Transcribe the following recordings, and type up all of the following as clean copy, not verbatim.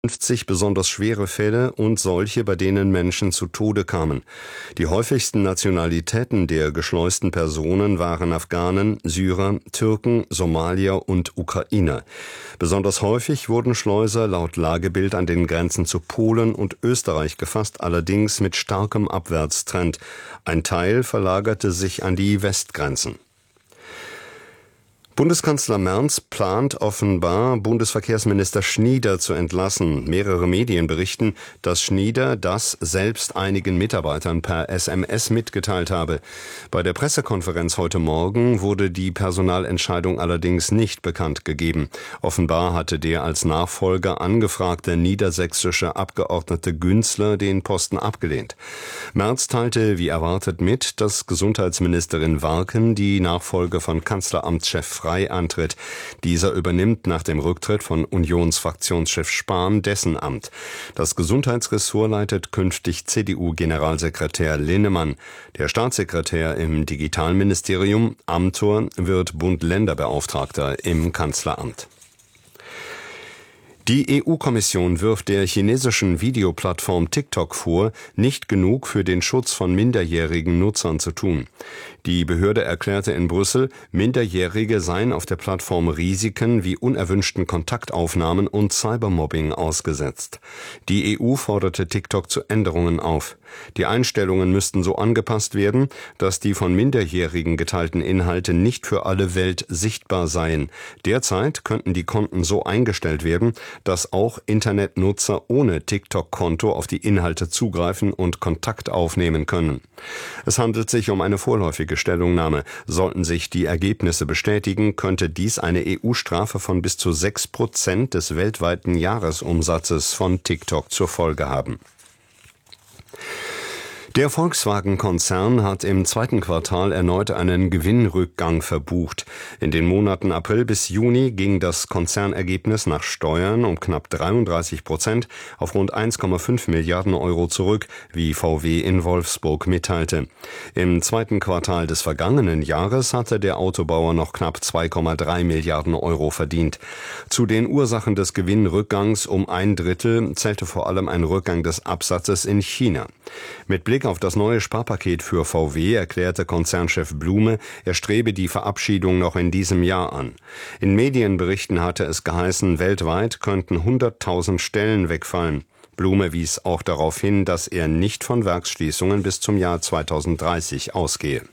50 besonders schwere Fälle und solche, bei denen Menschen zu Tode kamen. Die häufigsten Nationalitäten der geschleusten Personen waren Afghanen, Syrer, Türken, Somalier und Ukrainer. Besonders häufig wurden Schleuser laut Lagebild an den Grenzen zu Polen und Österreich gefasst, allerdings mit starkem Abwärtstrend. Ein Teil verlagerte sich an die Westgrenzen. Bundeskanzler Merz plant offenbar, Bundesverkehrsminister Schnieder zu entlassen. Mehrere Medien berichten, dass Schnieder das selbst einigen Mitarbeitern per SMS mitgeteilt habe. Bei der Pressekonferenz heute Morgen wurde die Personalentscheidung allerdings nicht bekannt gegeben. Offenbar hatte der als Nachfolger angefragte niedersächsische Abgeordnete Günzler den Posten abgelehnt. Merz teilte wie erwartet mit, dass Gesundheitsministerin Warken die Nachfolge von Kanzleramtschef Frey antritt. Dieser übernimmt nach dem Rücktritt von Unionsfraktionschef Spahn dessen Amt. Das Gesundheitsressort leitet künftig CDU-Generalsekretär Linnemann. Der Staatssekretär im Digitalministerium, Amthor, wird Bund-Länder-Beauftragter im Kanzleramt. Die EU-Kommission wirft der chinesischen Videoplattform TikTok vor, nicht genug für den Schutz von minderjährigen Nutzern zu tun. Die Behörde erklärte in Brüssel, Minderjährige seien auf der Plattform Risiken wie unerwünschten Kontaktaufnahmen und Cybermobbing ausgesetzt. Die EU forderte TikTok zu Änderungen auf. Die Einstellungen müssten so angepasst werden, dass die von Minderjährigen geteilten Inhalte nicht für alle Welt sichtbar seien. Derzeit könnten die Konten so eingestellt werden, dass auch Internetnutzer ohne TikTok-Konto auf die Inhalte zugreifen und Kontakt aufnehmen können. Es handelt sich um eine vorläufige Stellungnahme. Sollten sich die Ergebnisse bestätigen, könnte dies eine EU-Strafe von bis zu 6% des weltweiten Jahresumsatzes von TikTok zur Folge haben. Der Volkswagen-Konzern hat im zweiten Quartal erneut einen Gewinnrückgang verbucht. In den Monaten April bis Juni ging das Konzernergebnis nach Steuern um knapp 33% auf rund 1,5 Milliarden Euro zurück, wie VW in Wolfsburg mitteilte. Im zweiten Quartal des vergangenen Jahres hatte der Autobauer noch knapp 2,3 Milliarden Euro verdient. Zu den Ursachen des Gewinnrückgangs um ein Drittel zählte vor allem ein Rückgang des Absatzes in China. Mit Blick auf das neue Sparpaket für VW erklärte Konzernchef Blume, er strebe die Verabschiedung noch in diesem Jahr an. In Medienberichten hatte es geheißen, weltweit könnten 100.000 Stellen wegfallen. Blume wies auch darauf hin, dass er nicht von Werksschließungen bis zum Jahr 2030 ausgehe.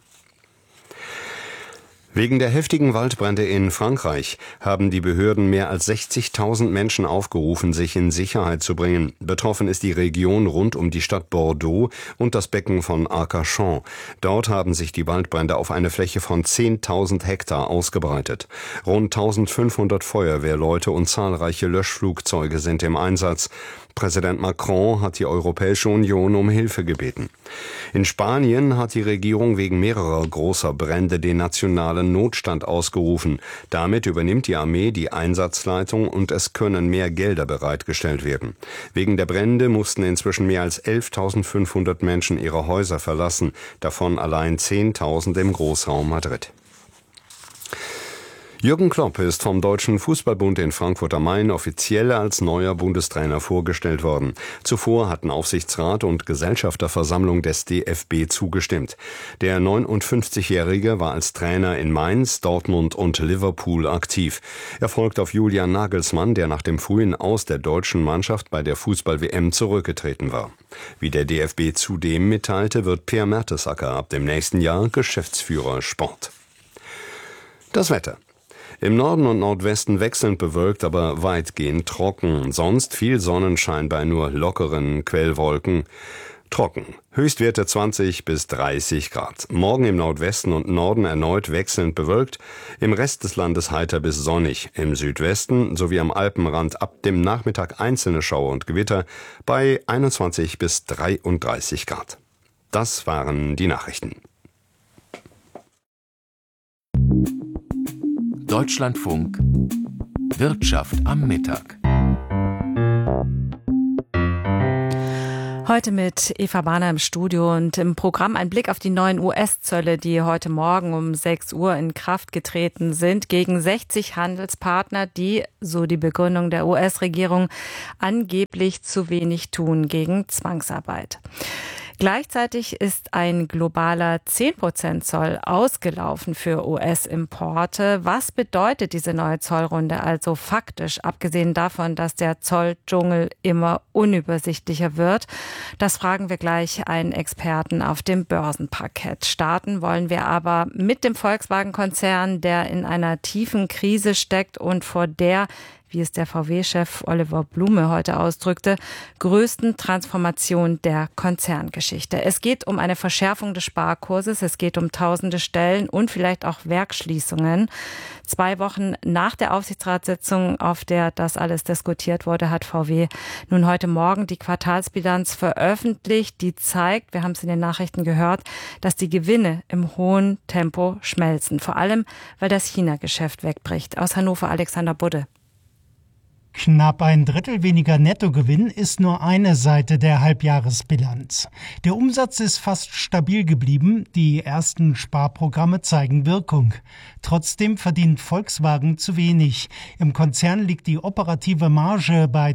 Wegen der heftigen Waldbrände in Frankreich haben die Behörden mehr als 60.000 Menschen aufgerufen, sich in Sicherheit zu bringen. Betroffen ist die Region rund um die Stadt Bordeaux und das Becken von Arcachon. Dort haben sich die Waldbrände auf eine Fläche von 10.000 Hektar ausgebreitet. Rund 1.500 Feuerwehrleute und zahlreiche Löschflugzeuge sind im Einsatz. Präsident Macron hat die Europäische Union um Hilfe gebeten. In Spanien hat die Regierung wegen mehrerer großer Brände den nationalen Notstand ausgerufen. Damit übernimmt die Armee die Einsatzleitung und es können mehr Gelder bereitgestellt werden. Wegen der Brände mussten inzwischen mehr als 11.500 Menschen ihre Häuser verlassen, davon allein 10.000 im Großraum Madrid. Jürgen Klopp ist vom Deutschen Fußballbund in Frankfurt am Main offiziell als neuer Bundestrainer vorgestellt worden. Zuvor hatten Aufsichtsrat und Gesellschafterversammlung des DFB zugestimmt. Der 59-Jährige war als Trainer in Mainz, Dortmund und Liverpool aktiv. Er folgt auf Julian Nagelsmann, der nach dem frühen Aus der deutschen Mannschaft bei der Fußball-WM zurückgetreten war. Wie der DFB zudem mitteilte, wird Per Mertesacker ab dem nächsten Jahr Geschäftsführer Sport. Das Wetter. Im Norden und Nordwesten wechselnd bewölkt, aber weitgehend trocken. Sonst viel Sonnenschein bei nur lockeren Quellwolken. Trocken. Höchstwerte 20 bis 30 Grad. Morgen im Nordwesten und Norden erneut wechselnd bewölkt. Im Rest des Landes heiter bis sonnig. Im Südwesten sowie am Alpenrand ab dem Nachmittag einzelne Schauer und Gewitter bei 21 bis 33 Grad. Das waren die Nachrichten. Deutschlandfunk Wirtschaft am Mittag. Heute mit Eva Bahner im Studio und im Programm ein Blick auf die neuen US-Zölle, die heute Morgen um 6 Uhr in Kraft getreten sind, gegen 60 Handelspartner, die, so die Begründung der US-Regierung, angeblich zu wenig tun gegen Zwangsarbeit. Gleichzeitig ist ein globaler 10% Zoll ausgelaufen für US-Importe. Was bedeutet diese neue Zollrunde also faktisch, abgesehen davon, dass der Zolldschungel immer unübersichtlicher wird? Das fragen wir gleich einen Experten auf dem Börsenparkett. Starten wollen wir aber mit dem Volkswagen-Konzern, der in einer tiefen Krise steckt und vor der, wie es der VW-Chef Oliver Blume heute ausdrückte, größten Transformation der Konzerngeschichte. Es geht um eine Verschärfung des Sparkurses, es geht um tausende Stellen und vielleicht auch Werksschließungen. 2 Wochen nach der Aufsichtsratssitzung, auf der das alles diskutiert wurde, hat VW nun heute Morgen die Quartalsbilanz veröffentlicht, die zeigt, wir haben es in den Nachrichten gehört, dass die Gewinne im hohen Tempo schmelzen. Vor allem, weil das China-Geschäft wegbricht. Aus Hannover Alexander Budde. Knapp ein Drittel weniger Nettogewinn ist nur eine Seite der Halbjahresbilanz. Der Umsatz ist fast stabil geblieben, die ersten Sparprogramme zeigen Wirkung. Trotzdem verdient Volkswagen zu wenig. Im Konzern liegt die operative Marge bei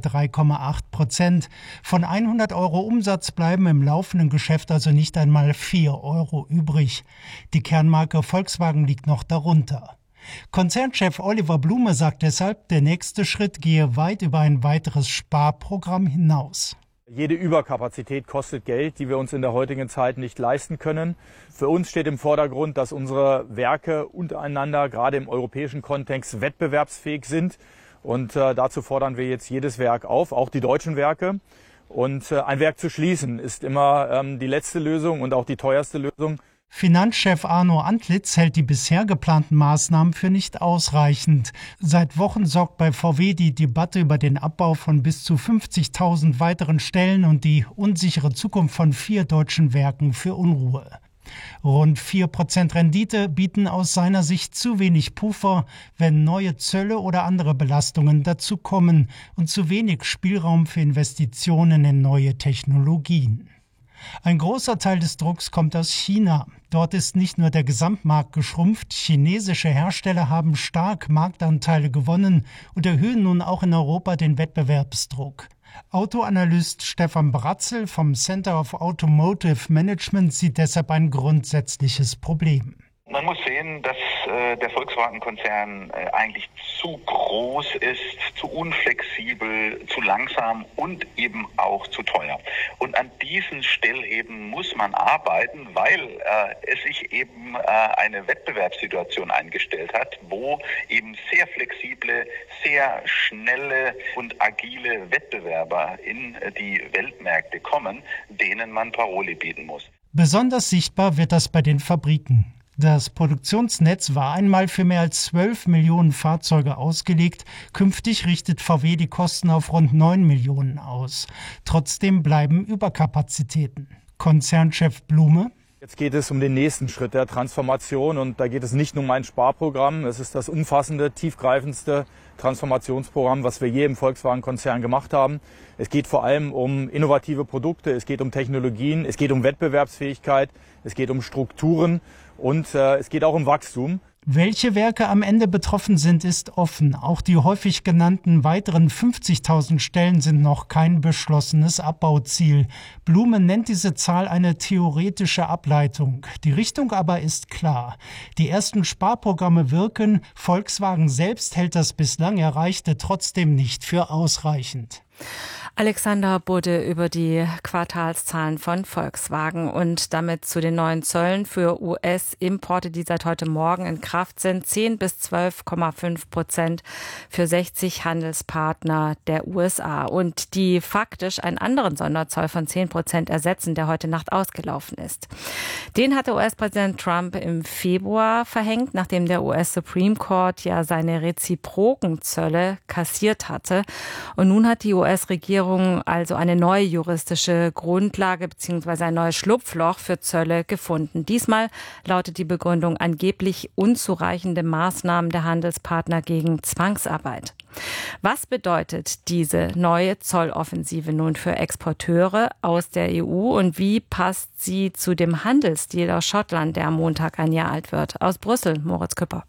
3,8%. Von 100 € Umsatz bleiben im laufenden Geschäft also nicht einmal 4 € übrig. Die Kernmarke Volkswagen liegt noch darunter. Konzernchef Oliver Blume sagt deshalb, der nächste Schritt gehe weit über ein weiteres Sparprogramm hinaus. Jede Überkapazität kostet Geld, die wir uns in der heutigen Zeit nicht leisten können. Für uns steht im Vordergrund, dass unsere Werke untereinander, gerade im europäischen Kontext, wettbewerbsfähig sind. Und dazu fordern wir jetzt jedes Werk auf, auch die deutschen Werke. Und ein Werk zu schließen ist immer die letzte Lösung und auch die teuerste Lösung. Finanzchef Arno Antlitz hält die bisher geplanten Maßnahmen für nicht ausreichend. Seit Wochen sorgt bei VW die Debatte über den Abbau von bis zu 50.000 weiteren Stellen und die unsichere Zukunft von 4 deutschen Werken für Unruhe. Rund 4% Rendite bieten aus seiner Sicht zu wenig Puffer, wenn neue Zölle oder andere Belastungen dazukommen, und zu wenig Spielraum für Investitionen in neue Technologien. Ein großer Teil des Drucks kommt aus China. Dort ist nicht nur der Gesamtmarkt geschrumpft, chinesische Hersteller haben stark Marktanteile gewonnen und erhöhen nun auch in Europa den Wettbewerbsdruck. Autoanalyst Stefan Bratzel vom Center of Automotive Management sieht deshalb ein grundsätzliches Problem. Man muss sehen, dass der Volkswagen-Konzern eigentlich zu groß ist, zu unflexibel, zu langsam und eben auch zu teuer. Und an diesen Stellhebeln muss man arbeiten, weil es sich eben eine Wettbewerbssituation eingestellt hat, wo eben sehr flexible, sehr schnelle und agile Wettbewerber in die Weltmärkte kommen, denen man Paroli bieten muss. Besonders sichtbar wird das bei den Fabriken. Das Produktionsnetz war einmal für mehr als 12 Millionen Fahrzeuge ausgelegt. Künftig richtet VW die Kosten auf rund 9 Millionen aus. Trotzdem bleiben Überkapazitäten. Konzernchef Blume: Jetzt geht es um den nächsten Schritt der Transformation und da geht es nicht nur um ein Sparprogramm. Es ist das umfassende, tiefgreifendste Transformationsprogramm, was wir je im Volkswagen-Konzern gemacht haben. Es geht vor allem um innovative Produkte, es geht um Technologien, es geht um Wettbewerbsfähigkeit, es geht um Strukturen und es geht auch um Wachstum. Welche Werke am Ende betroffen sind, ist offen. Auch die häufig genannten weiteren 50.000 Stellen sind noch kein beschlossenes Abbauziel. Blume nennt diese Zahl eine theoretische Ableitung. Die Richtung aber ist klar. Die ersten Sparprogramme wirken. Volkswagen selbst hält das bislang Erreichte trotzdem nicht für ausreichend. Alexander Budde über die Quartalszahlen von Volkswagen und damit zu den neuen Zöllen für US-Importe, die seit heute Morgen in Kraft sind. 10 bis 12,5% für 60 Handelspartner der USA und die faktisch einen anderen Sonderzoll von 10% ersetzen, der heute Nacht ausgelaufen ist. Den hatte US-Präsident Trump im Februar verhängt, nachdem der US-Supreme Court ja seine reziproken Zölle kassiert hatte. Und nun hat die US-Regierung US-Regierung also eine neue juristische Grundlage bzw. ein neues Schlupfloch für Zölle gefunden. Diesmal lautet die Begründung angeblich unzureichende Maßnahmen der Handelspartner gegen Zwangsarbeit. Was bedeutet diese neue Zolloffensive nun für Exporteure aus der EU und wie passt sie zu dem Handelsdeal aus Schottland, der am Montag ein Jahr alt wird? Aus Brüssel, Moritz Küpper.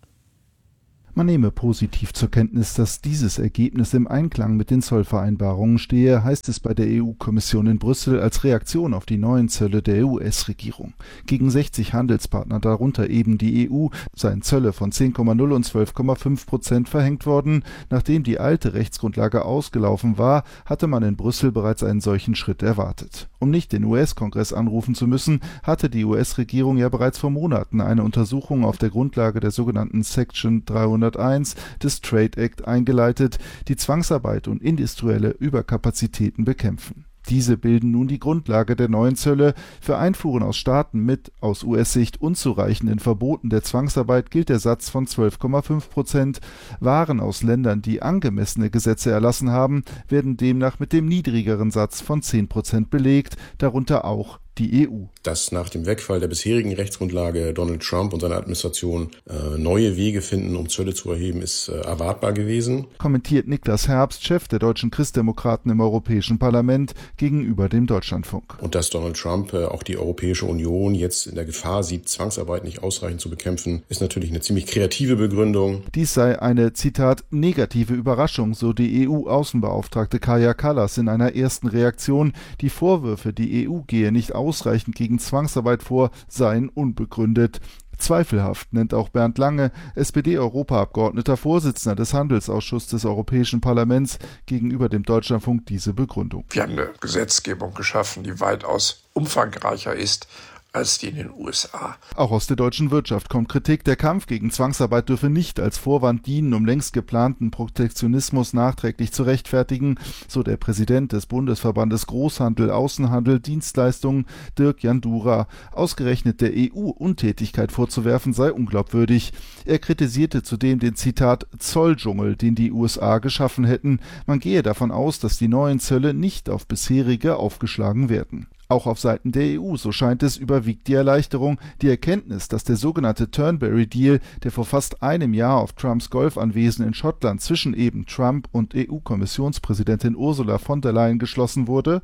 Man nehme positiv zur Kenntnis, dass dieses Ergebnis im Einklang mit den Zollvereinbarungen stehe, heißt es bei der EU-Kommission in Brüssel als Reaktion auf die neuen Zölle der US-Regierung. Gegen 60 Handelspartner, darunter eben die EU, seien Zölle von 10,0 und 12,5% verhängt worden. Nachdem die alte Rechtsgrundlage ausgelaufen war, hatte man in Brüssel bereits einen solchen Schritt erwartet. Um nicht den US-Kongress anrufen zu müssen, hatte die US-Regierung ja bereits vor Monaten eine Untersuchung auf der Grundlage der sogenannten Section 301 des Trade Act eingeleitet, die Zwangsarbeit und industrielle Überkapazitäten bekämpfen. Diese bilden nun die Grundlage der neuen Zölle. Für Einfuhren aus Staaten mit aus US-Sicht unzureichenden Verboten der Zwangsarbeit gilt der Satz von 12,5%. Waren aus Ländern, die angemessene Gesetze erlassen haben, werden demnach mit dem niedrigeren Satz von 10% belegt, darunter auch die EU. Dass nach dem Wegfall der bisherigen Rechtsgrundlage Donald Trump und seine Administration neue Wege finden, um Zölle zu erheben, ist erwartbar gewesen. Kommentiert Niklas Herbst, Chef der deutschen Christdemokraten im Europäischen Parlament, gegenüber dem Deutschlandfunk. Und dass Donald Trump auch die Europäische Union jetzt in der Gefahr sieht, Zwangsarbeit nicht ausreichend zu bekämpfen, ist natürlich eine ziemlich kreative Begründung. Dies sei eine, Zitat, negative Überraschung, so die EU-Außenbeauftragte Kaja Kallas in einer ersten Reaktion. Die Vorwürfe, die EU gehe nicht ausreichend gegen Zwangsarbeit vor, seien unbegründet. Zweifelhaft nennt auch Bernd Lange, SPD-Europaabgeordneter, Vorsitzender des Handelsausschusses des Europäischen Parlaments, gegenüber dem Deutschlandfunk diese Begründung. Wir haben eine Gesetzgebung geschaffen, die weitaus umfangreicher ist als die in den USA. Auch aus der deutschen Wirtschaft kommt Kritik. Der Kampf gegen Zwangsarbeit dürfe nicht als Vorwand dienen, um längst geplanten Protektionismus nachträglich zu rechtfertigen, so der Präsident des Bundesverbandes Großhandel, Außenhandel, Dienstleistungen, Dirk Jandura. Ausgerechnet der EU Untätigkeit vorzuwerfen sei unglaubwürdig. Er kritisierte zudem den, Zitat, Zolldschungel, den die USA geschaffen hätten. Man gehe davon aus, dass die neuen Zölle nicht auf bisherige aufgeschlagen werden. Auch auf Seiten der EU, so scheint es, überwiegt die Erleichterung, die Erkenntnis, dass der sogenannte Turnberry-Deal, der vor fast einem Jahr auf Trumps Golfanwesen in Schottland zwischen eben Trump und EU-Kommissionspräsidentin Ursula von der Leyen geschlossen wurde,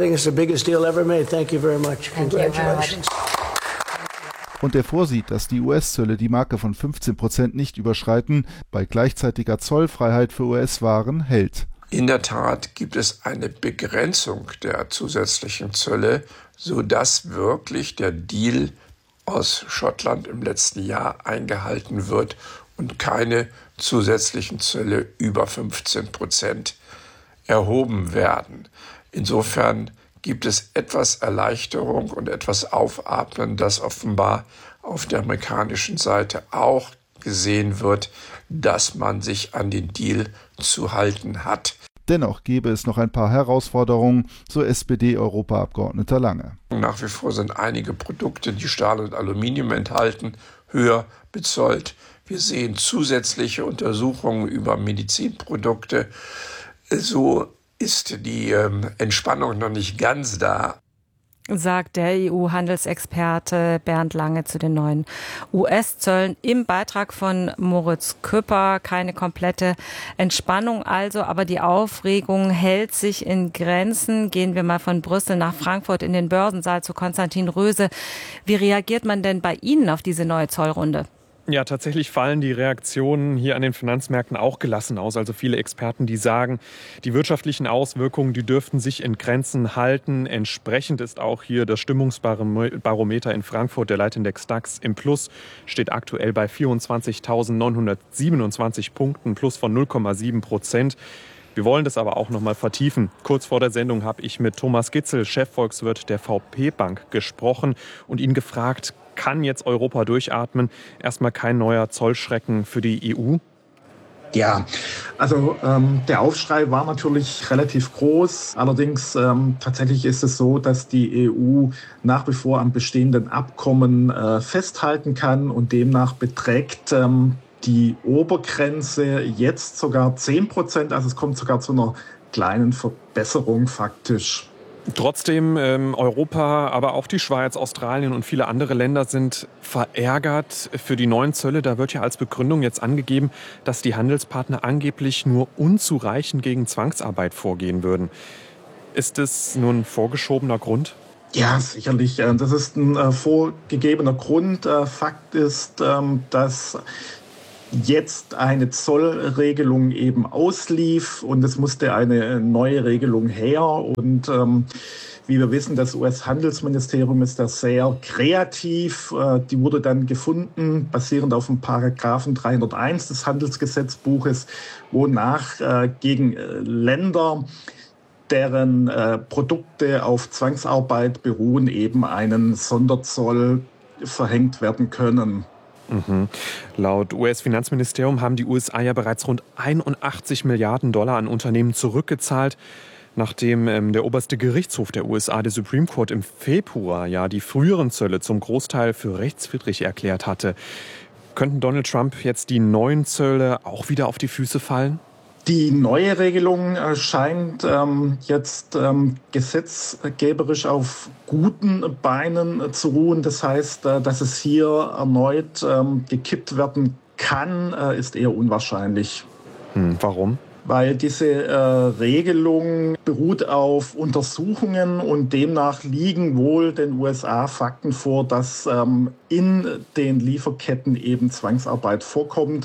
und der vorsieht, dass die US-Zölle die Marke von 15% nicht überschreiten, bei gleichzeitiger Zollfreiheit für US-Waren hält. In der Tat gibt es eine Begrenzung der zusätzlichen Zölle, sodass wirklich der Deal aus Schottland im letzten Jahr eingehalten wird und keine zusätzlichen Zölle über 15% erhoben werden. Insofern gibt es etwas Erleichterung und etwas Aufatmen, das offenbar auf der amerikanischen Seite auch gesehen wird, dass man sich an den Deal zu halten hat. Dennoch gäbe es noch ein paar Herausforderungen, so SPD-Europaabgeordneter Lange. Nach wie vor sind einige Produkte, die Stahl und Aluminium enthalten, höher bezollt. Wir sehen zusätzliche Untersuchungen über Medizinprodukte. So ist die Entspannung noch nicht ganz da. Sagt der EU-Handelsexperte Bernd Lange zu den neuen US-Zöllen im Beitrag von Moritz Küpper. Keine komplette Entspannung also, aber die Aufregung hält sich in Grenzen. Gehen wir mal von Brüssel nach Frankfurt in den Börsensaal zu Konstantin Röse. Wie reagiert man denn bei Ihnen auf diese neue Zollrunde? Ja, tatsächlich fallen die Reaktionen hier an den Finanzmärkten auch gelassen aus. Also viele Experten, die sagen, die wirtschaftlichen Auswirkungen, die dürften sich in Grenzen halten. Entsprechend ist auch hier das Stimmungsbarometer in Frankfurt, der Leitindex DAX im Plus, steht aktuell bei 24.927 Punkten, plus von 0,7%. Wir wollen das aber auch noch mal vertiefen. Kurz vor der Sendung habe ich mit Thomas Gitzel, Chefvolkswirt der VP Bank, gesprochen und ihn gefragt, kann jetzt Europa durchatmen? Erstmal kein neuer Zollschrecken für die EU? Ja, also der Aufschrei war natürlich relativ groß. Allerdings tatsächlich ist es so, dass die EU nach wie vor am bestehenden Abkommen festhalten kann und demnach beträgt die Obergrenze jetzt sogar 10%, also es kommt sogar zu einer kleinen Verbesserung faktisch. Trotzdem, Europa, aber auch die Schweiz, Australien und viele andere Länder sind verärgert für die neuen Zölle. Da wird ja als Begründung jetzt angegeben, dass die Handelspartner angeblich nur unzureichend gegen Zwangsarbeit vorgehen würden. Ist das nur ein vorgeschobener Grund? Ja, sicherlich. Das ist ein vorgegebener Grund. Fakt ist, dass jetzt eine Zollregelung eben auslief und es musste eine neue Regelung her. Und wie wir wissen, das US-Handelsministerium ist da sehr kreativ. Die wurde dann gefunden, basierend auf dem Paragraphen 301 des Handelsgesetzbuches, wonach gegen Länder, deren Produkte auf Zwangsarbeit beruhen, eben einen Sonderzoll verhängt werden können. Laut US-Finanzministerium haben die USA ja bereits rund 81 Milliarden Dollar an Unternehmen zurückgezahlt, nachdem der oberste Gerichtshof der USA, der Supreme Court, im Februar ja die früheren Zölle zum Großteil für rechtswidrig erklärt hatte. Könnten Donald Trump jetzt die neuen Zölle auch wieder auf die Füße fallen? Die neue Regelung scheint jetzt gesetzgeberisch auf guten Beinen zu ruhen. Das heißt, dass es hier erneut gekippt werden kann, ist eher unwahrscheinlich. Warum? Weil diese Regelung beruht auf Untersuchungen und demnach liegen wohl den USA Fakten vor, dass in den Lieferketten eben Zwangsarbeit vorkommt.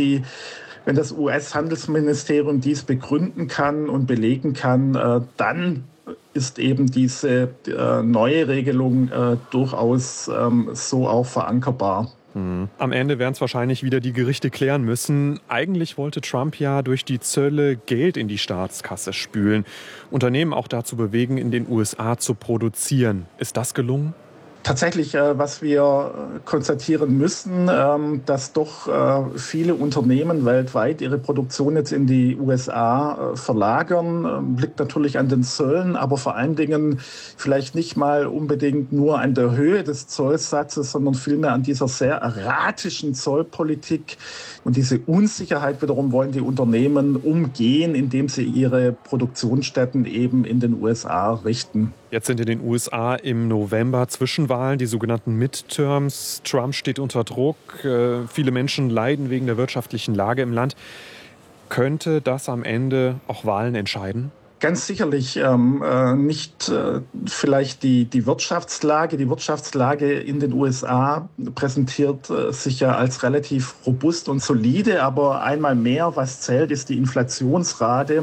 Wenn das US-Handelsministerium dies begründen kann und belegen kann, dann ist eben diese neue Regelung durchaus so auch verankerbar. Am Ende werden es wahrscheinlich wieder die Gerichte klären müssen. Eigentlich wollte Trump ja durch die Zölle Geld in die Staatskasse spülen, Unternehmen auch dazu bewegen, in den USA zu produzieren. Ist das gelungen? Tatsächlich, was wir konstatieren müssen, dass doch viele Unternehmen weltweit ihre Produktion jetzt in die USA verlagern, liegt natürlich an den Zöllen, aber vor allen Dingen vielleicht nicht mal unbedingt nur an der Höhe des Zollsatzes, sondern vielmehr an dieser sehr erratischen Zollpolitik. Und diese Unsicherheit wiederum wollen die Unternehmen umgehen, indem sie ihre Produktionsstätten eben in den USA richten. Jetzt sind in den USA im November Zwischenwahlen, die sogenannten Midterms. Trump steht unter Druck. Viele Menschen leiden wegen der wirtschaftlichen Lage im Land. Könnte das am Ende auch Wahlen entscheiden? Ganz sicherlich nicht vielleicht die Wirtschaftslage. Die Wirtschaftslage in den USA präsentiert sich ja als relativ robust und solide. Aber einmal mehr, was zählt, ist die Inflationsrate.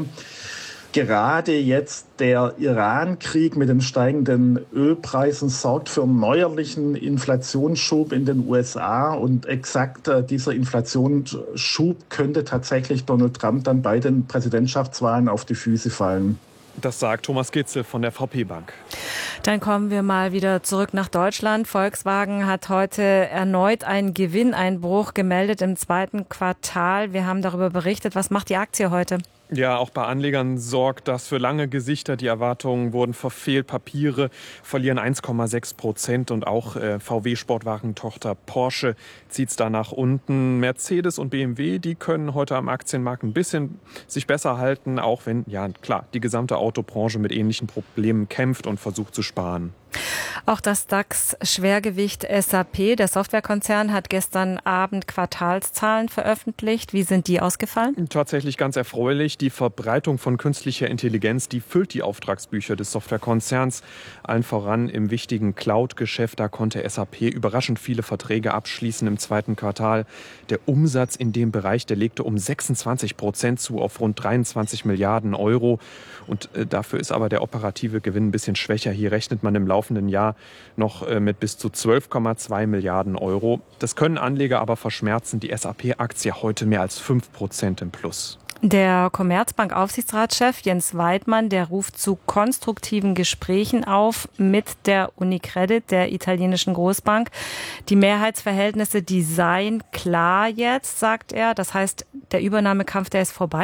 Gerade jetzt der Iran-Krieg mit den steigenden Ölpreisen sorgt für einen neuerlichen Inflationsschub in den USA. Und exakt dieser Inflationsschub könnte tatsächlich Donald Trump dann bei den Präsidentschaftswahlen auf die Füße fallen. Das sagt Thomas Gitzel von der VP Bank. Dann kommen wir mal wieder zurück nach Deutschland. Volkswagen hat heute erneut einen Gewinneinbruch gemeldet im zweiten Quartal. Wir haben darüber berichtet. Was macht die Aktie heute? Ja, auch bei Anlegern sorgt das für lange Gesichter. Die Erwartungen wurden verfehlt. Papiere verlieren 1,6% und auch VW-Sportwagentochter Porsche zieht es da nach unten. Mercedes und BMW, die können heute am Aktienmarkt ein bisschen sich besser halten, auch wenn, ja klar, die gesamte Autobranche mit ähnlichen Problemen kämpft und versucht zu sparen. Auch das DAX-Schwergewicht SAP, der Softwarekonzern, hat gestern Abend Quartalszahlen veröffentlicht. Wie sind die ausgefallen? Tatsächlich ganz erfreulich. Die Verbreitung von künstlicher Intelligenz, die füllt die Auftragsbücher des Softwarekonzerns. Allen voran im wichtigen Cloud-Geschäft. Da konnte SAP überraschend viele Verträge abschließen im zweiten Quartal. Der Umsatz in dem Bereich, der legte um 26% zu auf rund 23 Milliarden Euro. Und dafür ist aber der operative Gewinn ein bisschen schwächer. Hier rechnet man im laufenden Jahr noch mit bis zu 12,2 Milliarden Euro. Das können Anleger aber verschmerzen. Die SAP-Aktie heute mehr als 5% im Plus. Der Commerzbank-Aufsichtsratschef Jens Weidmann, der ruft zu konstruktiven Gesprächen auf mit der Unicredit, der italienischen Großbank. Die Mehrheitsverhältnisse, die seien klar jetzt, sagt er. Das heißt, der Übernahmekampf, der ist vorbei?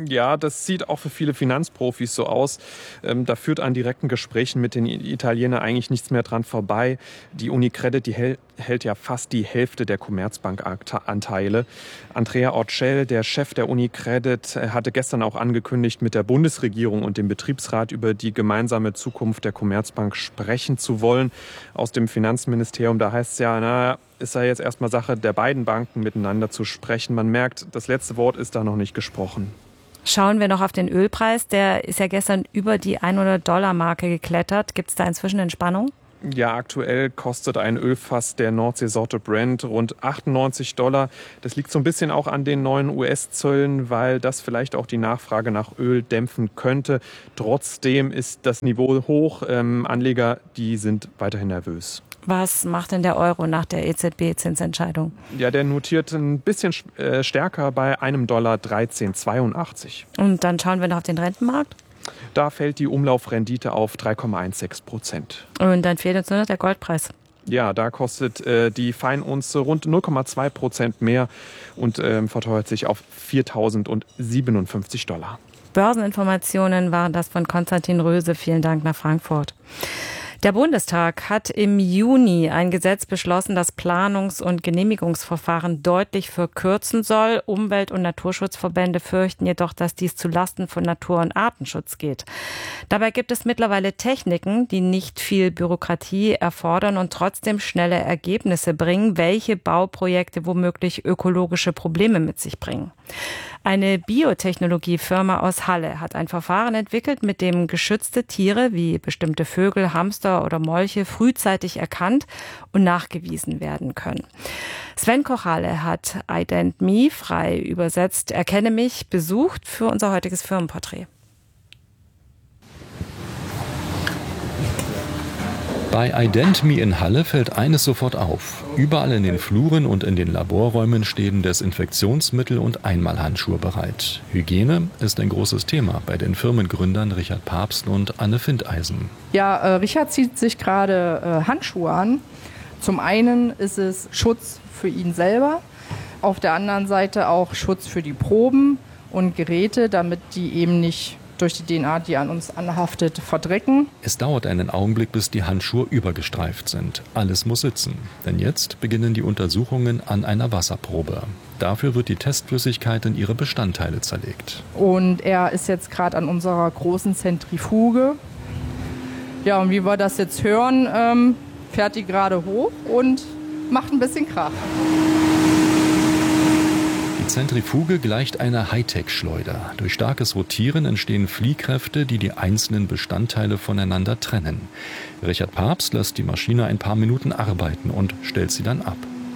Ja, das sieht auch für viele Finanzprofis so aus. Da führt an direkten Gesprächen mit den Italienern eigentlich nichts mehr dran vorbei. Die Unicredit, die hält ja fast die Hälfte der Commerzbank-Anteile. Andrea Orcel, der Chef der Unicredit, hatte gestern auch angekündigt, mit der Bundesregierung und dem Betriebsrat über die gemeinsame Zukunft der Commerzbank sprechen zu wollen. Aus dem Finanzministerium, da heißt es ja, es sei jetzt erstmal Sache der beiden Banken, miteinander zu sprechen. Man merkt, das letzte Wort ist da noch nicht gesprochen. Schauen wir noch auf den Ölpreis. Der ist ja gestern über die $100-Marke geklettert. Gibt es da inzwischen Entspannung? Ja, aktuell kostet ein Ölfass der Nordseesorte Brent rund $98. Das liegt so ein bisschen auch an den neuen US-Zöllen, weil das vielleicht auch die Nachfrage nach Öl dämpfen könnte. Trotzdem ist das Niveau hoch. Anleger, die sind weiterhin nervös. Was macht denn der Euro nach der EZB-Zinsentscheidung? Ja, der notiert ein bisschen stärker bei $1,1382. Und dann schauen wir noch auf den Rentenmarkt. Da fällt die Umlaufrendite auf 3,16%. Und dann fehlt uns nur noch der Goldpreis. Ja, da kostet die Feinunze rund 0,2% mehr und verteuert sich auf $4.057. Börseninformationen waren das von Konstantin Röse. Vielen Dank nach Frankfurt. Der Bundestag hat im Juni ein Gesetz beschlossen, das Planungs- und Genehmigungsverfahren deutlich verkürzen soll. Umwelt- und Naturschutzverbände fürchten jedoch, dass dies zulasten von Natur- und Artenschutz geht. Dabei gibt es mittlerweile Techniken, die nicht viel Bürokratie erfordern und trotzdem schnelle Ergebnisse bringen, welche Bauprojekte womöglich ökologische Probleme mit sich bringen. Eine Biotechnologiefirma aus Halle hat ein Verfahren entwickelt, mit dem geschützte Tiere wie bestimmte Vögel, Hamster oder Molche frühzeitig erkannt und nachgewiesen werden können. Sven Kochale hat IdentMe, frei übersetzt Erkenne mich, besucht für unser heutiges Firmenporträt. Bei IdentMe in Halle fällt eines sofort auf. Überall in den Fluren und in den Laborräumen stehen Desinfektionsmittel und Einmalhandschuhe bereit. Hygiene ist ein großes Thema bei den Firmengründern Richard Papst und Anne Findeisen. Ja, Richard zieht sich gerade Handschuhe an. Zum einen ist es Schutz für ihn selber, auf der anderen Seite auch Schutz für die Proben und Geräte, damit die eben nicht durch die DNA, die an uns anhaftet, verdrecken. Es dauert einen Augenblick, bis die Handschuhe übergestreift sind. Alles muss sitzen. Denn jetzt beginnen die Untersuchungen an einer Wasserprobe. Dafür wird die Testflüssigkeit in ihre Bestandteile zerlegt. Und er ist jetzt gerade an unserer großen Zentrifuge. Ja, und wie wir das jetzt hören, fährt die gerade hoch und macht ein bisschen Krach. Die Zentrifuge gleicht einer Hightech-Schleuder. Durch starkes Rotieren entstehen Fliehkräfte, die die einzelnen Bestandteile voneinander trennen. Richard Papst lässt die Maschine ein paar Minuten arbeiten und stellt sie dann ab.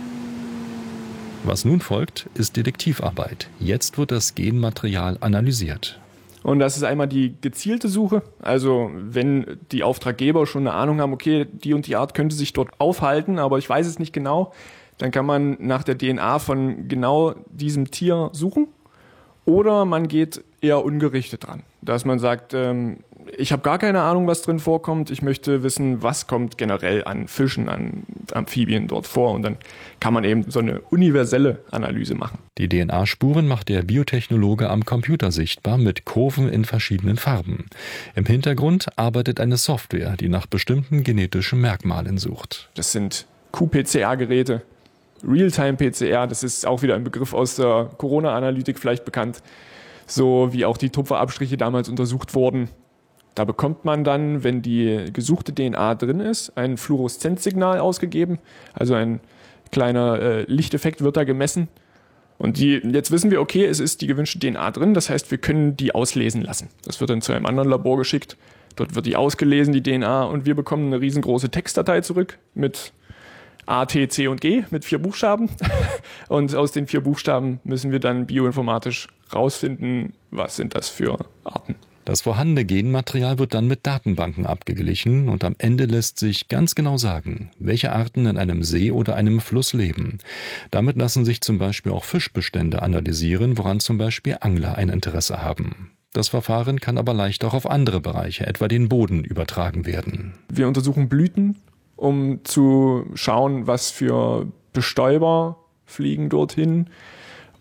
Was nun folgt, ist Detektivarbeit. Jetzt wird das Genmaterial analysiert. Und das ist einmal die gezielte Suche. Also wenn die Auftraggeber schon eine Ahnung haben, okay, die und die Art könnte sich dort aufhalten, aber ich weiß es nicht genau, dann kann man nach der DNA von genau diesem Tier suchen. Oder man geht eher ungerichtet ran, dass man sagt, ich habe gar keine Ahnung, was drin vorkommt. Ich möchte wissen, was kommt generell an Fischen, an Amphibien dort vor. Und dann kann man eben so eine universelle Analyse machen. Die DNA-Spuren macht der Biotechnologe am Computer sichtbar mit Kurven in verschiedenen Farben. Im Hintergrund arbeitet eine Software, die nach bestimmten genetischen Merkmalen sucht. Das sind qPCR-Geräte. Realtime-PCR, das ist auch wieder ein Begriff aus der Corona-Analytik vielleicht bekannt, so wie auch die Tupferabstriche damals untersucht wurden. Da bekommt man dann, wenn die gesuchte DNA drin ist, ein Fluoreszenzsignal ausgegeben, also ein kleiner Lichteffekt wird da gemessen. Und jetzt wissen wir, okay, es ist die gewünschte DNA drin, das heißt, wir können die auslesen lassen. Das wird dann zu einem anderen Labor geschickt, dort wird die ausgelesen, die DNA, und wir bekommen eine riesengroße Textdatei zurück mit A, T, C und G mit 4 Buchstaben. Und aus den 4 Buchstaben müssen wir dann bioinformatisch rausfinden, was sind das für Arten. Das vorhandene Genmaterial wird dann mit Datenbanken abgeglichen und am Ende lässt sich ganz genau sagen, welche Arten in einem See oder einem Fluss leben. Damit lassen sich zum Beispiel auch Fischbestände analysieren, woran zum Beispiel Angler ein Interesse haben. Das Verfahren kann aber leicht auch auf andere Bereiche, etwa den Boden, übertragen werden. Wir untersuchen Blüten, um zu schauen, was für Bestäuber fliegen dorthin.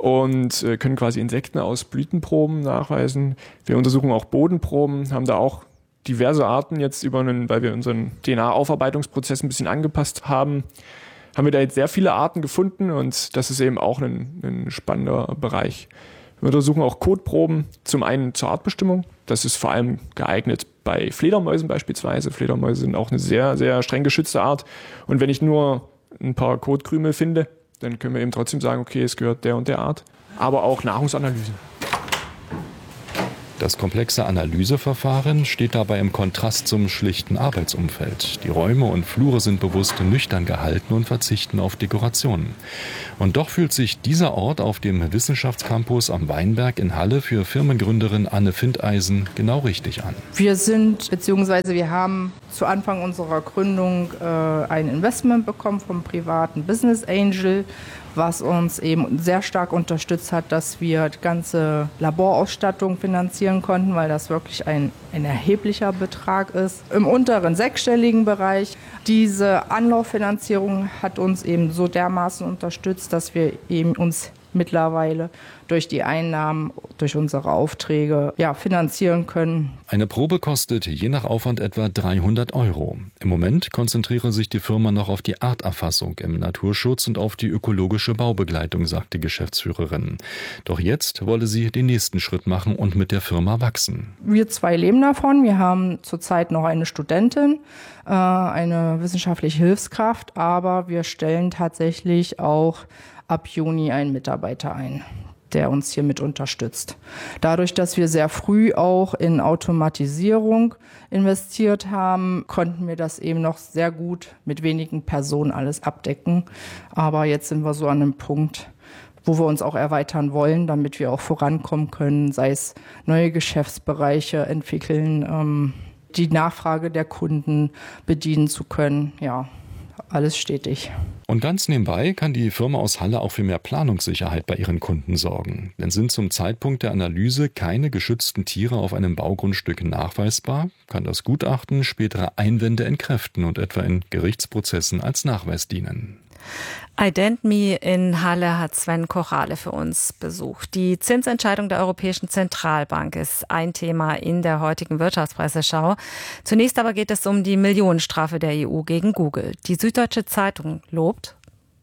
und können quasi Insekten aus Blütenproben nachweisen. Wir untersuchen auch Bodenproben, haben da auch diverse Arten jetzt weil wir unseren DNA-Aufarbeitungsprozess ein bisschen angepasst haben wir da jetzt sehr viele Arten gefunden und das ist eben auch ein spannender Bereich. Wir untersuchen auch Kotproben, zum einen zur Artbestimmung. Das ist vor allem geeignet bei Fledermäusen beispielsweise. Fledermäuse sind auch eine sehr, sehr streng geschützte Art. Und wenn ich nur ein paar Kotkrümel finde, dann können wir eben trotzdem sagen, okay, es gehört der und der Art. Aber auch Nahrungsanalysen. Das komplexe Analyseverfahren steht dabei im Kontrast zum schlichten Arbeitsumfeld. Die Räume und Flure sind bewusst nüchtern gehalten und verzichten auf Dekorationen. Und doch fühlt sich dieser Ort auf dem Wissenschaftscampus am Weinberg in Halle für Firmengründerin Anne Findeisen genau richtig an. Wir haben zu Anfang unserer Gründung ein Investment bekommen vom privaten Business Angel, was uns eben sehr stark unterstützt hat, dass wir die ganze Laborausstattung finanzieren konnten, weil das wirklich ein erheblicher Betrag ist. Im unteren sechsstelligen Bereich. Diese Anlauffinanzierung hat uns eben so dermaßen unterstützt, dass wir eben uns mittlerweile durch die Einnahmen, durch unsere Aufträge finanzieren können. Eine Probe kostet je nach Aufwand etwa 300 €. Im Moment konzentriere sich die Firma noch auf die Arterfassung im Naturschutz und auf die ökologische Baubegleitung, sagt die Geschäftsführerin. Doch jetzt wolle sie den nächsten Schritt machen und mit der Firma wachsen. Wir zwei leben davon. Wir haben zurzeit noch eine Studentin, eine wissenschaftliche Hilfskraft, aber wir stellen tatsächlich auch ab Juni einen Mitarbeiter ein, der uns hier mit unterstützt. Dadurch, dass wir sehr früh auch in Automatisierung investiert haben, konnten wir das eben noch sehr gut mit wenigen Personen alles abdecken. Aber jetzt sind wir so an einem Punkt, wo wir uns auch erweitern wollen, damit wir auch vorankommen können, sei es neue Geschäftsbereiche entwickeln, die Nachfrage der Kunden bedienen zu können. Ja, alles stetig. Und ganz nebenbei kann die Firma aus Halle auch für mehr Planungssicherheit bei ihren Kunden sorgen. Denn sind zum Zeitpunkt der Analyse keine geschützten Tiere auf einem Baugrundstück nachweisbar, kann das Gutachten spätere Einwände entkräften und etwa in Gerichtsprozessen als Nachweis dienen. IdentMe in Halle hat Sven Kochale für uns besucht. Die Zinsentscheidung der Europäischen Zentralbank ist ein Thema in der heutigen Wirtschaftspresseschau. Zunächst aber geht es um die Millionenstrafe der EU gegen Google. Die Süddeutsche Zeitung lobt: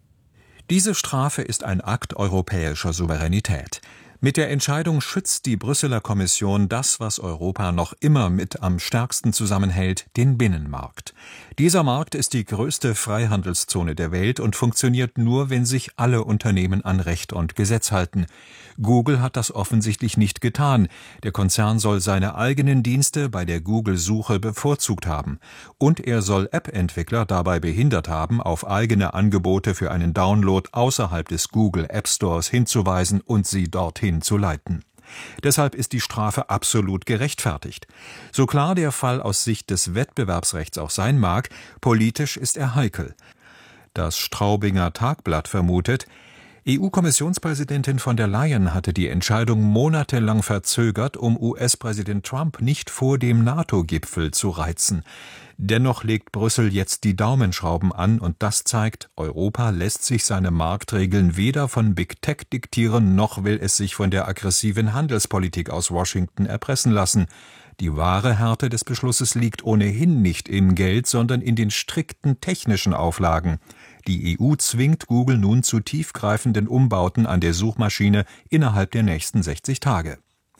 Diese Strafe ist ein Akt europäischer Souveränität. Mit der Entscheidung schützt die Brüsseler Kommission das, was Europa noch immer mit am stärksten zusammenhält, den Binnenmarkt. Dieser Markt ist die größte Freihandelszone der Welt und funktioniert nur, wenn sich alle Unternehmen an Recht und Gesetz halten. Google hat das offensichtlich nicht getan. Der Konzern soll seine eigenen Dienste bei der Google-Suche bevorzugt haben. Und er soll App-Entwickler dabei behindert haben, auf eigene Angebote für einen Download außerhalb des Google App Stores hinzuweisen und sie dorthin zu leiten. Deshalb ist die Strafe absolut gerechtfertigt. So klar der Fall aus Sicht des Wettbewerbsrechts auch sein mag, politisch ist er heikel. Das Straubinger Tagblatt vermutet, EU-Kommissionspräsidentin von der Leyen hatte die Entscheidung monatelang verzögert, um US-Präsident Trump nicht vor dem NATO-Gipfel zu reizen. Dennoch legt Brüssel jetzt die Daumenschrauben an und das zeigt, Europa lässt sich seine Marktregeln weder von Big Tech diktieren, noch will es sich von der aggressiven Handelspolitik aus Washington erpressen lassen. Die wahre Härte des Beschlusses liegt ohnehin nicht im Geld, sondern in den strikten technischen Auflagen. Die EU zwingt Google nun zu tiefgreifenden Umbauten an der Suchmaschine innerhalb der nächsten 60 Tage.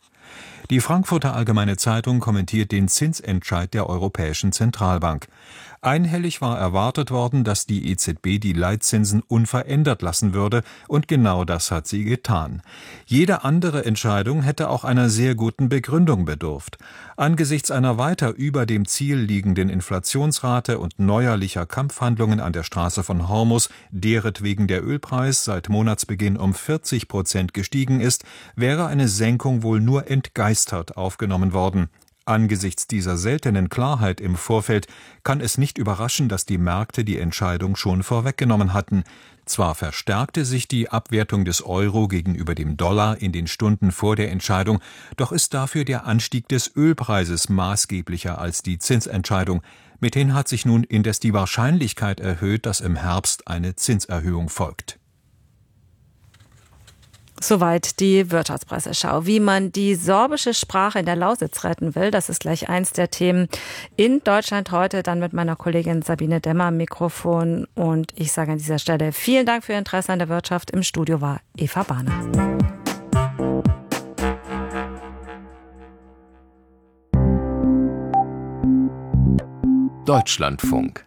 Die Frankfurter Allgemeine Zeitung kommentiert den Zinsentscheid der Europäischen Zentralbank. Einhellig war erwartet worden, dass die EZB die Leitzinsen unverändert lassen würde, und genau das hat sie getan. Jede andere Entscheidung hätte auch einer sehr guten Begründung bedurft. Angesichts einer weiter über dem Ziel liegenden Inflationsrate und neuerlicher Kampfhandlungen an der Straße von Hormuz, deretwegen der Ölpreis seit Monatsbeginn um 40% gestiegen ist, wäre eine Senkung wohl nur entgeistert aufgenommen worden. Angesichts dieser seltenen Klarheit im Vorfeld kann es nicht überraschen, dass die Märkte die Entscheidung schon vorweggenommen hatten. Zwar verstärkte sich die Abwertung des Euro gegenüber dem Dollar in den Stunden vor der Entscheidung, doch ist dafür der Anstieg des Ölpreises maßgeblicher als die Zinsentscheidung. Mithin hat sich nun indes die Wahrscheinlichkeit erhöht, dass im Herbst eine Zinserhöhung folgt. Soweit die Wirtschaftspresseschau. Wie man die sorbische Sprache in der Lausitz retten will, das ist gleich eins der Themen in Deutschland heute. Dann mit meiner Kollegin Sabine Demmer am Mikrofon. Und ich sage an dieser Stelle vielen Dank für Ihr Interesse an der Wirtschaft. Im Studio war Eva Bahner. Deutschlandfunk.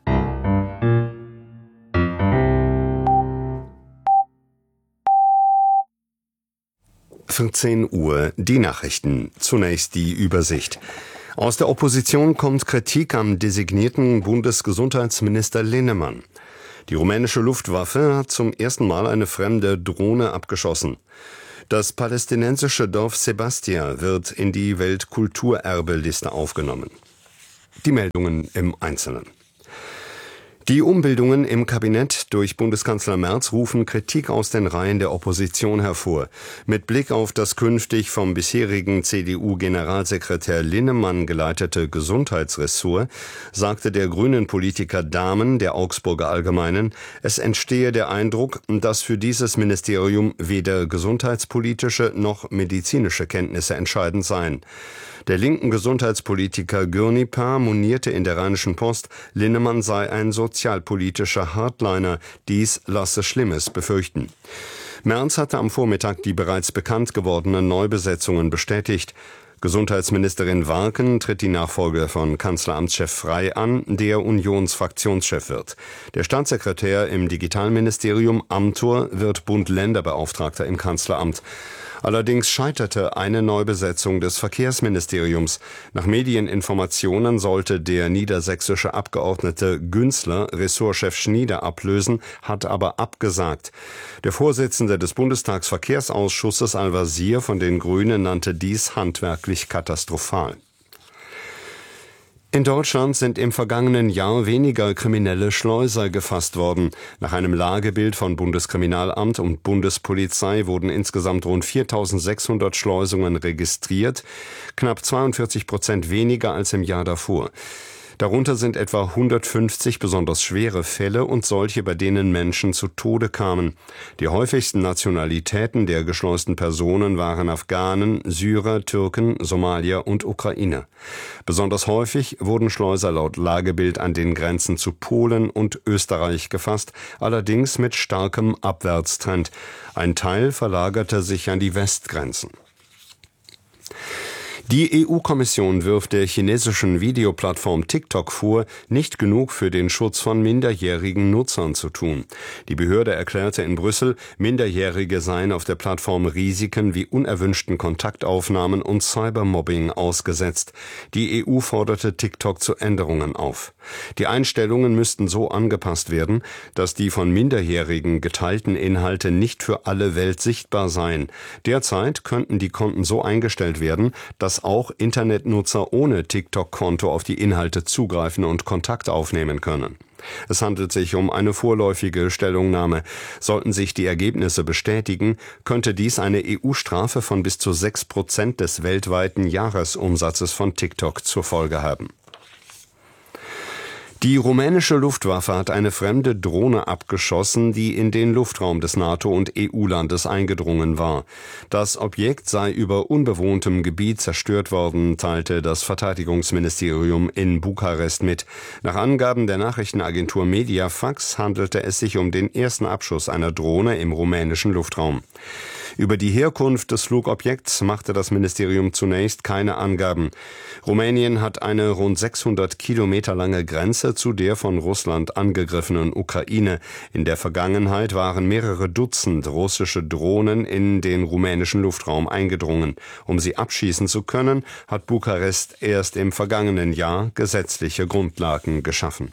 Uhr, die Nachrichten. Zunächst die Übersicht. Aus der Opposition kommt Kritik am designierten Bundesgesundheitsminister Linnemann. Die rumänische Luftwaffe hat zum ersten Mal eine fremde Drohne abgeschossen. Das palästinensische Dorf Sebastia wird in die Weltkulturerbeliste aufgenommen. Die Meldungen im Einzelnen. Die Umbildungen im Kabinett durch Bundeskanzler Merz rufen Kritik aus den Reihen der Opposition hervor. Mit Blick auf das künftig vom bisherigen CDU-Generalsekretär Linnemann geleitete Gesundheitsressort sagte der grünen Politiker Dahmen der Augsburger Allgemeinen, es entstehe der Eindruck, dass für dieses Ministerium weder gesundheitspolitische noch medizinische Kenntnisse entscheidend seien. Der linken Gesundheitspolitiker Gürnipar monierte in der Rheinischen Post, Linnemann sei ein sozialpolitischer Hardliner, dies lasse Schlimmes befürchten. Merz hatte am Vormittag die bereits bekannt gewordenen Neubesetzungen bestätigt. Gesundheitsministerin Warken tritt die Nachfolge von Kanzleramtschef Frey an, der Unionsfraktionschef wird. Der Staatssekretär im Digitalministerium Amthor wird Bund-Länder-Beauftragter im Kanzleramt. Allerdings scheiterte eine Neubesetzung des Verkehrsministeriums. Nach Medieninformationen sollte der niedersächsische Abgeordnete Günzler Ressortchef Schnieder ablösen, hat aber abgesagt. Der Vorsitzende des Bundestagsverkehrsausschusses Al-Wazir von den Grünen nannte dies handwerklich katastrophal. In Deutschland sind im vergangenen Jahr weniger kriminelle Schleuser gefasst worden. Nach einem Lagebild von Bundeskriminalamt und Bundespolizei wurden insgesamt rund 4.600 Schleusungen registriert, knapp 42% weniger als im Jahr davor. Darunter sind etwa 150 besonders schwere Fälle und solche, bei denen Menschen zu Tode kamen. Die häufigsten Nationalitäten der geschleusten Personen waren Afghanen, Syrer, Türken, Somalier und Ukrainer. Besonders häufig wurden Schleuser laut Lagebild an den Grenzen zu Polen und Österreich gefasst, allerdings mit starkem Abwärtstrend. Ein Teil verlagerte sich an die Westgrenzen. Die EU-Kommission wirft der chinesischen Videoplattform TikTok vor, nicht genug für den Schutz von minderjährigen Nutzern zu tun. Die Behörde erklärte in Brüssel, Minderjährige seien auf der Plattform Risiken wie unerwünschten Kontaktaufnahmen und Cybermobbing ausgesetzt. Die EU forderte TikTok zu Änderungen auf. Die Einstellungen müssten so angepasst werden, dass die von Minderjährigen geteilten Inhalte nicht für alle Welt sichtbar seien. Derzeit könnten die Konten so eingestellt werden, dass auch Internetnutzer ohne TikTok-Konto auf die Inhalte zugreifen und Kontakt aufnehmen können. Es handelt sich um eine vorläufige Stellungnahme. Sollten sich die Ergebnisse bestätigen, könnte dies eine EU-Strafe von bis zu 6% des weltweiten Jahresumsatzes von TikTok zur Folge haben. Die rumänische Luftwaffe hat eine fremde Drohne abgeschossen, die in den Luftraum des NATO- und EU-Landes eingedrungen war. Das Objekt sei über unbewohntem Gebiet zerstört worden, teilte das Verteidigungsministerium in Bukarest mit. Nach Angaben der Nachrichtenagentur Mediafax handelte es sich um den ersten Abschuss einer Drohne im rumänischen Luftraum. Über die Herkunft des Flugobjekts machte das Ministerium zunächst keine Angaben. Rumänien hat eine rund 600 Kilometer lange Grenze zu der von Russland angegriffenen Ukraine. In der Vergangenheit waren mehrere Dutzend russische Drohnen in den rumänischen Luftraum eingedrungen. Um sie abschießen zu können, hat Bukarest erst im vergangenen Jahr gesetzliche Grundlagen geschaffen.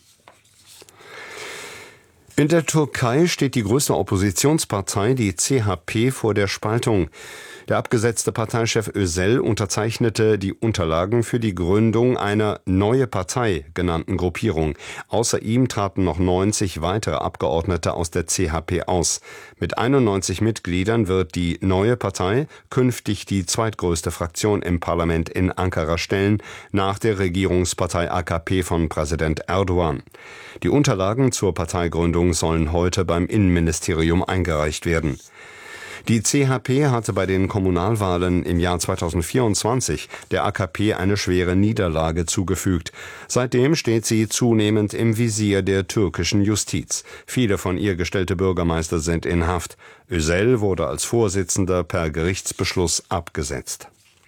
In der Türkei steht die größte Oppositionspartei, die CHP, vor der Spaltung. Der abgesetzte Parteichef Özel unterzeichnete die Unterlagen für die Gründung einer Neue Partei genannten Gruppierung. Außer ihm traten noch 90 weitere Abgeordnete aus der CHP aus. Mit 91 Mitgliedern wird die Neue Partei künftig die zweitgrößte Fraktion im Parlament in Ankara stellen, nach der Regierungspartei AKP von Präsident Erdogan. Die Unterlagen zur Parteigründung sollen heute beim Innenministerium eingereicht werden. Die CHP hatte bei den Kommunalwahlen im Jahr 2024 der AKP eine schwere Niederlage zugefügt. Seitdem steht sie zunehmend im Visier der türkischen Justiz. Viele von ihr gestellte Bürgermeister sind in Haft. Özel wurde als Vorsitzender per Gerichtsbeschluss abgesetzt.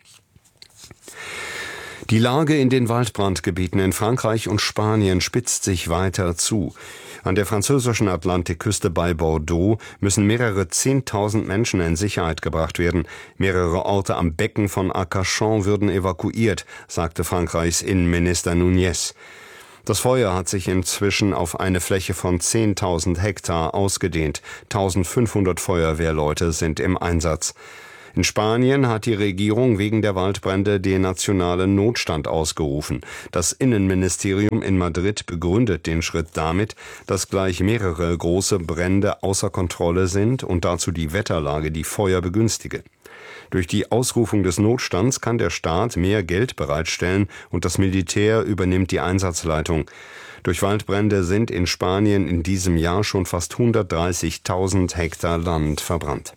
Die Lage in den Waldbrandgebieten in Frankreich und Spanien spitzt sich weiter zu. An der französischen Atlantikküste bei Bordeaux müssen mehrere 10.000 Menschen in Sicherheit gebracht werden. Mehrere Orte am Becken von Arcachon würden evakuiert, sagte Frankreichs Innenminister Núñez. Das Feuer hat sich inzwischen auf eine Fläche von 10.000 Hektar ausgedehnt. 1.500 Feuerwehrleute sind im Einsatz. In Spanien hat die Regierung wegen der Waldbrände den nationalen Notstand ausgerufen. Das Innenministerium in Madrid begründet den Schritt damit, dass gleich mehrere große Brände außer Kontrolle sind und dazu die Wetterlage die Feuer begünstige. Durch die Ausrufung des Notstands kann der Staat mehr Geld bereitstellen und das Militär übernimmt die Einsatzleitung. Durch Waldbrände sind in Spanien in diesem Jahr schon fast 130.000 Hektar Land verbrannt.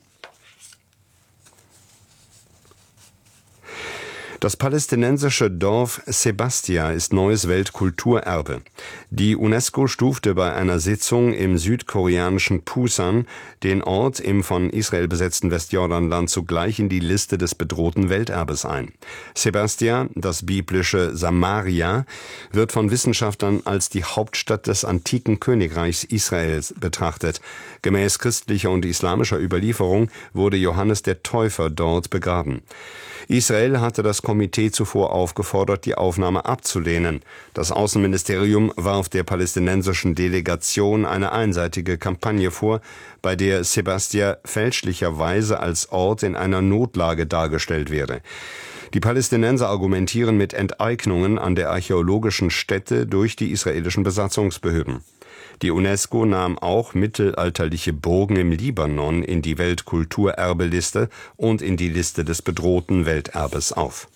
Das palästinensische Dorf Sebastia ist neues Weltkulturerbe. Die UNESCO stufte bei einer Sitzung im südkoreanischen Pusan den Ort im von Israel besetzten Westjordanland zugleich in die Liste des bedrohten Welterbes ein. Sebastia, das biblische Samaria, wird von Wissenschaftlern als die Hauptstadt des antiken Königreichs Israels betrachtet. Gemäß christlicher und islamischer Überlieferung wurde Johannes der Täufer dort begraben. Israel hatte das Komitee zuvor aufgefordert, die Aufnahme abzulehnen. Das Außenministerium warf der palästinensischen Delegation eine einseitige Kampagne vor, bei der Sebastia fälschlicherweise als Ort in einer Notlage dargestellt werde. Die Palästinenser argumentieren mit Enteignungen an der archäologischen Stätte durch die israelischen Besatzungsbehörden. Die UNESCO nahm auch mittelalterliche Burgen im Libanon in die Weltkulturerbeliste und in die Liste des bedrohten Welterbes auf.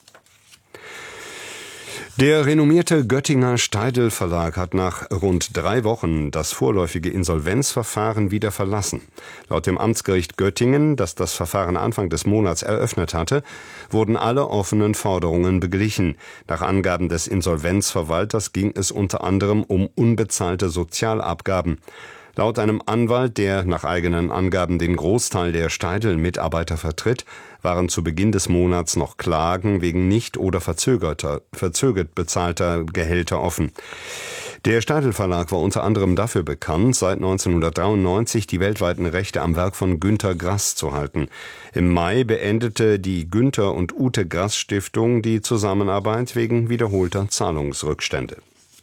Der renommierte Göttinger Steidl Verlag hat nach rund 3 Wochen das vorläufige Insolvenzverfahren wieder verlassen. Laut dem Amtsgericht Göttingen, das das Verfahren Anfang des Monats eröffnet hatte, wurden alle offenen Forderungen beglichen. Nach Angaben des Insolvenzverwalters ging es unter anderem um unbezahlte Sozialabgaben. Laut einem Anwalt, der nach eigenen Angaben den Großteil der Steidl-Mitarbeiter vertritt, waren zu Beginn des Monats noch Klagen wegen nicht oder verzögert bezahlter Gehälter offen. Der Steidl Verlag war unter anderem dafür bekannt, seit 1993 die weltweiten Rechte am Werk von Günter Grass zu halten. Im Mai beendete die Günter und Ute Grass Stiftung die Zusammenarbeit wegen wiederholter Zahlungsrückstände.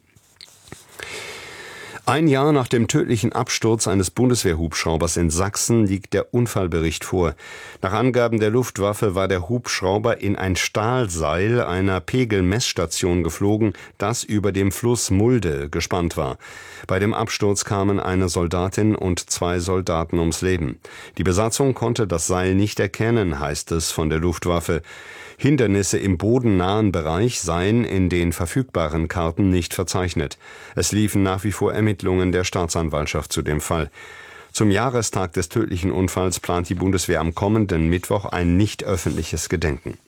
Ein Jahr nach dem tödlichen Absturz eines Bundeswehrhubschraubers in Sachsen liegt der Unfallbericht vor. Nach Angaben der Luftwaffe war der Hubschrauber in ein Stahlseil einer Pegelmessstation geflogen, das über dem Fluss Mulde gespannt war. Bei dem Absturz kamen eine Soldatin und 2 Soldaten ums Leben. Die Besatzung konnte das Seil nicht erkennen, heißt es von der Luftwaffe. Hindernisse im bodennahen Bereich seien in den verfügbaren Karten nicht verzeichnet. Es liefen nach wie vor Ermittlungen der Staatsanwaltschaft zu dem Fall. Zum Jahrestag des tödlichen Unfalls plant die Bundeswehr am kommenden Mittwoch ein nicht öffentliches Gedenken.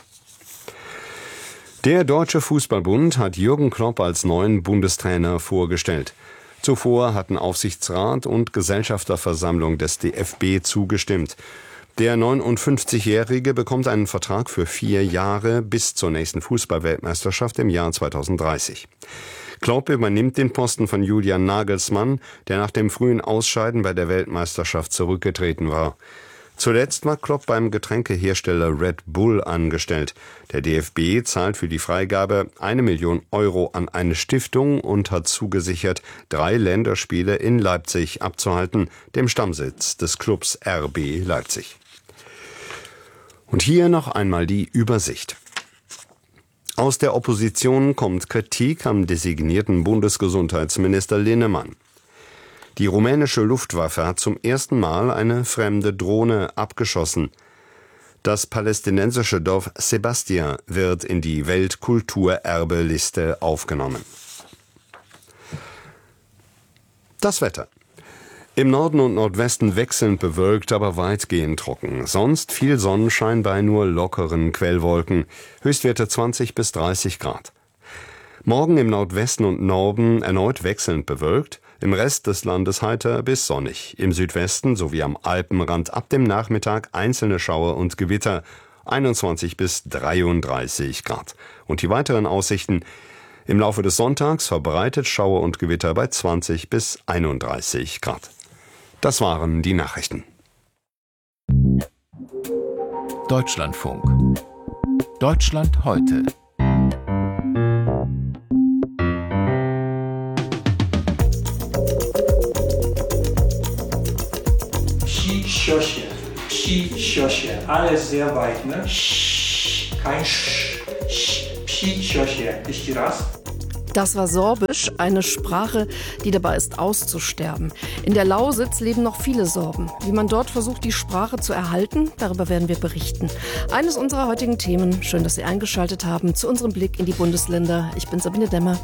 Der Deutsche Fußballbund hat Jürgen Klopp als neuen Bundestrainer vorgestellt. Zuvor hatten Aufsichtsrat und Gesellschafterversammlung des DFB zugestimmt. Der 59-Jährige bekommt einen Vertrag für 4 Jahre bis zur nächsten Fußball-Weltmeisterschaft im Jahr 2030. Klopp übernimmt den Posten von Julian Nagelsmann, der nach dem frühen Ausscheiden bei der Weltmeisterschaft zurückgetreten war. Zuletzt war Klopp beim Getränkehersteller Red Bull angestellt. Der DFB zahlt für die Freigabe 1 Million Euro an eine Stiftung und hat zugesichert, 3 Länderspiele in Leipzig abzuhalten, dem Stammsitz des Clubs RB Leipzig. Und hier noch einmal die Übersicht. Aus der Opposition kommt Kritik am designierten Bundesgesundheitsminister Linnemann. Die rumänische Luftwaffe hat zum ersten Mal eine fremde Drohne abgeschossen. Das palästinensische Dorf Sebastia wird in die Weltkulturerbeliste aufgenommen. Das Wetter. Im Norden und Nordwesten wechselnd bewölkt, aber weitgehend trocken. Sonst viel Sonnenschein bei nur lockeren Quellwolken. Höchstwerte 20 bis 30 Grad. Morgen im Nordwesten und Norden erneut wechselnd bewölkt. Im Rest des Landes heiter bis sonnig. Im Südwesten sowie am Alpenrand ab dem Nachmittag einzelne Schauer und Gewitter. 21 bis 33 Grad. Und die weiteren Aussichten: im Laufe des Sonntags verbreitet Schauer und Gewitter bei 20 bis 31 Grad. Das waren die Nachrichten. Deutschlandfunk. Deutschland heute. Alles sehr weit, ne? Kein Sch. Ist das? Das war Sorbisch, eine Sprache, die dabei ist auszusterben. In der Lausitz leben noch viele Sorben. Wie man dort versucht, die Sprache zu erhalten, darüber werden wir berichten. Eines unserer heutigen Themen. Schön, dass Sie eingeschaltet haben zu unserem Blick in die Bundesländer. Ich bin Sabine Demmer.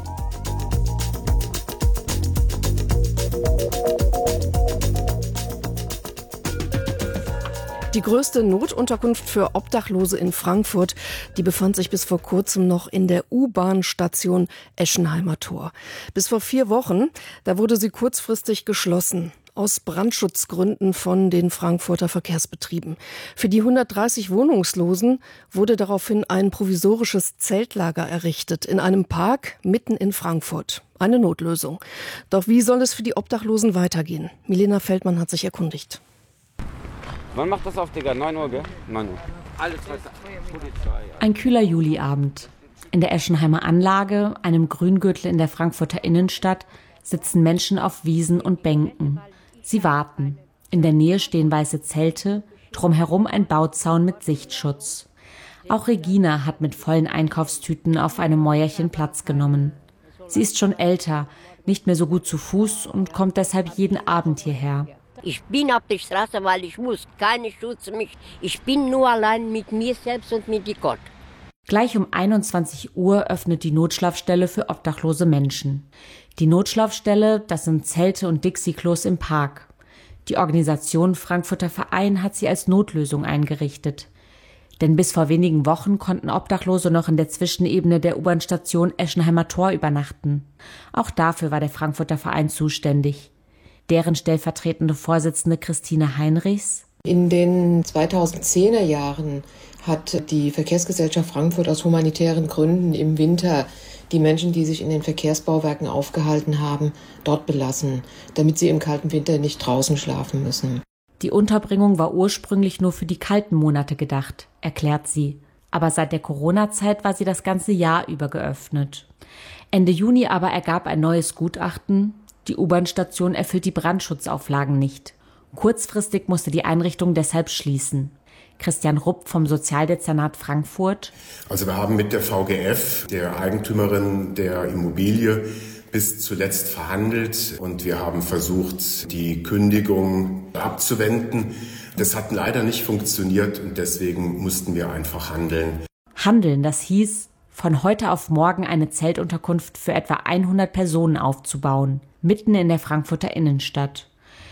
Die größte Notunterkunft für Obdachlose in Frankfurt, die befand sich bis vor kurzem noch in der U-Bahn-Station Eschenheimer Tor. Bis vor 4 Wochen, da wurde sie kurzfristig geschlossen. Aus Brandschutzgründen von den Frankfurter Verkehrsbetrieben. Für die 130 Wohnungslosen wurde daraufhin ein provisorisches Zeltlager errichtet in einem Park mitten in Frankfurt. Eine Notlösung. Doch wie soll es für die Obdachlosen weitergehen? Milena Feldmann hat sich erkundigt. Wann macht das auf, Digga? 9 Uhr, gell? 9 Uhr. Alles weiter. Ein kühler Juliabend. In der Eschenheimer Anlage, einem Grüngürtel in der Frankfurter Innenstadt, sitzen Menschen auf Wiesen und Bänken. Sie warten. In der Nähe stehen weiße Zelte, drumherum ein Bauzaun mit Sichtschutz. Auch Regina hat mit vollen Einkaufstüten auf einem Mäuerchen Platz genommen. Sie ist schon älter, nicht mehr so gut zu Fuß und kommt deshalb jeden Abend hierher. Ich bin auf der Straße, weil ich muss. Keiner schützt mich. Ich bin nur allein mit mir selbst und mit Gott. Gleich um 21 Uhr öffnet die Notschlafstelle für obdachlose Menschen. Die Notschlafstelle, das sind Zelte und Dixie-Klos im Park. Die Organisation Frankfurter Verein hat sie als Notlösung eingerichtet. Denn bis vor wenigen Wochen konnten Obdachlose noch in der Zwischenebene der U-Bahn-Station Eschenheimer Tor übernachten. Auch dafür war der Frankfurter Verein zuständig. Deren stellvertretende Vorsitzende Christine Heinrichs: In den 2010er Jahren hat die Verkehrsgesellschaft Frankfurt aus humanitären Gründen im Winter die Menschen, die sich in den Verkehrsbauwerken aufgehalten haben, dort belassen, damit sie im kalten Winter nicht draußen schlafen müssen. Die Unterbringung war ursprünglich nur für die kalten Monate gedacht, erklärt sie. Aber seit der Corona-Zeit war sie das ganze Jahr über geöffnet. Ende Juni aber ergab ein neues Gutachten: Die U-Bahn-Station erfüllt die Brandschutzauflagen nicht. Kurzfristig musste die Einrichtung deshalb schließen. Christian Rupp vom Sozialdezernat Frankfurt: Also wir haben mit der VGF, der Eigentümerin der Immobilie, bis zuletzt verhandelt und wir haben versucht, die Kündigung abzuwenden. Das hat leider nicht funktioniert und deswegen mussten wir einfach handeln. Handeln, das hieß, von heute auf morgen eine Zeltunterkunft für etwa 100 Personen aufzubauen, mitten in der Frankfurter Innenstadt.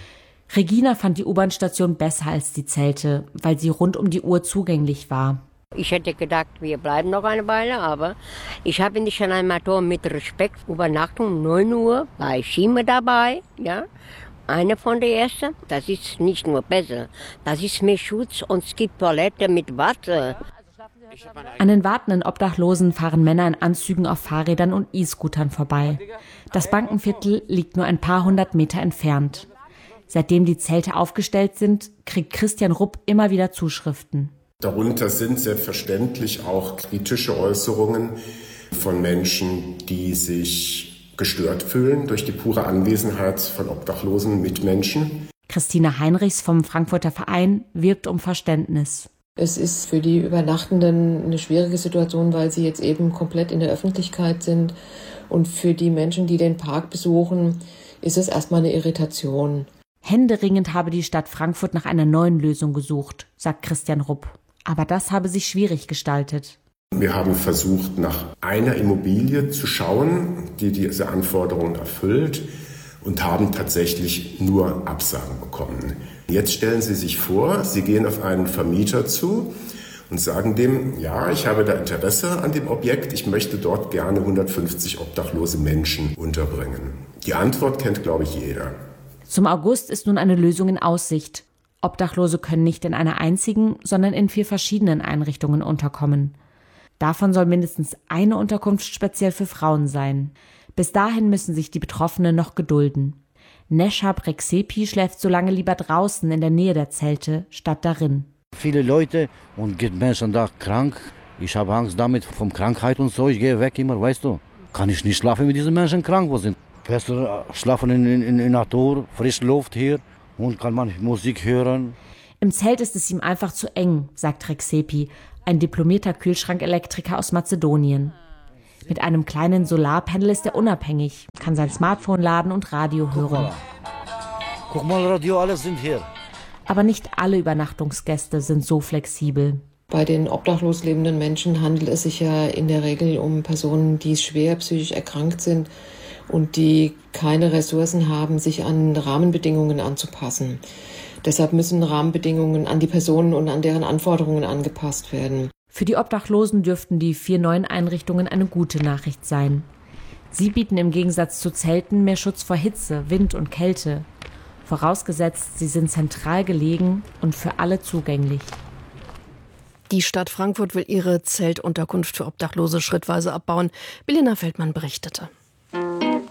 Regina fand die U-Bahn-Station besser als die Zelte, weil sie rund um die Uhr zugänglich war. Ich hätte gedacht, wir bleiben noch eine Weile, aber ich habe nicht schon einmal mit Respekt Übernachtung um 9 Uhr, war ich immer dabei, ja. Eine von der ersten, das ist nicht nur besser, das ist mehr Schutz und es gibt Toilette mit Wasser. An den wartenden Obdachlosen fahren Männer in Anzügen auf Fahrrädern und E-Scootern vorbei. Das Bankenviertel liegt nur ein paar 100 Meter entfernt. Seitdem die Zelte aufgestellt sind, kriegt Christian Rupp immer wieder Zuschriften. Darunter sind selbstverständlich auch kritische Äußerungen von Menschen, die sich gestört fühlen durch die pure Anwesenheit von obdachlosen Mitmenschen. Christine Heinrichs vom Frankfurter Verein wirbt um Verständnis. Es ist für die Übernachtenden eine schwierige Situation, weil sie jetzt eben komplett in der Öffentlichkeit sind. Und für die Menschen, die den Park besuchen, ist es erstmal eine Irritation. Händeringend habe die Stadt Frankfurt nach einer neuen Lösung gesucht, sagt Christian Rupp. Aber das habe sich schwierig gestaltet. Wir haben versucht, nach einer Immobilie zu schauen, die diese Anforderungen erfüllt. und haben tatsächlich nur Absagen bekommen. Jetzt stellen Sie sich vor, Sie gehen auf einen Vermieter zu und sagen dem, ja, ich habe da Interesse an dem Objekt, ich möchte dort gerne 150 obdachlose Menschen unterbringen. Die Antwort kennt, glaube ich, jeder. Zum August ist nun eine Lösung in Aussicht. Obdachlose können nicht in einer einzigen, sondern in 4 verschiedenen Einrichtungen unterkommen. Davon soll mindestens eine Unterkunft speziell für Frauen sein. Bis dahin müssen sich die Betroffenen noch gedulden. Neshab Rexepi schläft so lange lieber draußen in der Nähe der Zelte, statt darin. Viele Leute und gibt Menschen da krank. Ich habe Angst damit vom Krankheit und so. Ich gehe weg immer, weißt du. Kann ich nicht schlafen, wenn diese Menschen krank sind. Besser schlafen in Natur, frische Luft hier und kann man Musik hören. Im Zelt ist es ihm einfach zu eng, sagt Rexepi, ein diplomierter Kühlschrankelektriker aus Mazedonien. Mit einem kleinen Solarpanel ist er unabhängig, kann sein Smartphone laden und Radio hören. Guck mal, Radio, alles sind hier. Aber nicht alle Übernachtungsgäste sind so flexibel. Bei den obdachlos lebenden Menschen handelt es sich ja in der Regel um Personen, die schwer psychisch erkrankt sind und die keine Ressourcen haben, sich an Rahmenbedingungen anzupassen. Deshalb müssen Rahmenbedingungen an die Personen und an deren Anforderungen angepasst werden. Für die Obdachlosen dürften die 4 neuen Einrichtungen eine gute Nachricht sein. Sie bieten im Gegensatz zu Zelten mehr Schutz vor Hitze, Wind und Kälte. Vorausgesetzt, sie sind zentral gelegen und für alle zugänglich. Die Stadt Frankfurt will ihre Zeltunterkunft für Obdachlose schrittweise abbauen. Belina Feldmann berichtete.